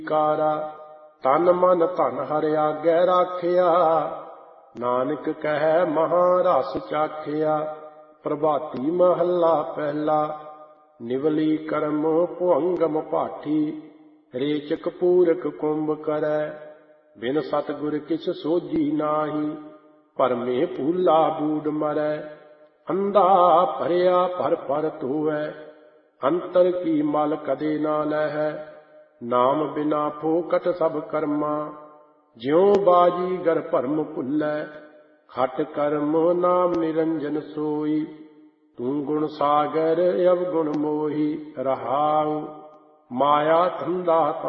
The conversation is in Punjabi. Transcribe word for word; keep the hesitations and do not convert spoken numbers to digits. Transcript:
ਕਾਰਾ। ਤਨ ਮਨ ਧਨ ਹਰਿ ਆਗੈ ਰਾਖਿਆ, ਨਾਨਕ ਕਹਿ ਮਹਾਂ ਰਸ ਚਾਖਿਆ। ਪ੍ਰਭਾਤੀ ਮਹੱਲਾ ਪਹਿਲਾ। ਨਿਵਲੀ ਕਰਮ ਭੁਅੰਗਮ ਭਾਠੀ, ਰੇਚਕ ਪੂਰਕ ਕੁੰਭ ਕਰੈ। ਬਿਨ ਸਤਿਗੁਰ ਕਿਛ ਸੋਝੀ ਨਾਹੀ, ਭਰਮੇ ਭੂਲਾ ਬੂਡ ਮਰੈ। ਅੰਧਾ ਭਰਿਆ ਭਰ ਭਰ ਧੋਵੈ, ਅੰਤਰ ਕੀ ਮਲ ਕਦੇ ਨਾ ਲਹੈ। ਨਾਮ ਬਿਨਾ ਫੋਕਟ ਸਭ ਕਰਮਾ, ਜਿਉ ਬਾਜੀਗਰ ਭਰਮ ਭੁੱਲੈ। ਖਟ ਕਰਮ ਨਾਮ ਨਿਰੰਜਨ ਸੋਈ, ਤੂੰ ਗੁਣ ਸਾਗਰ ਅਵਗੁਣ ਮੋਹੀ। ਰਹਾਉ ਮਾਇਆ ਧੰਦਾ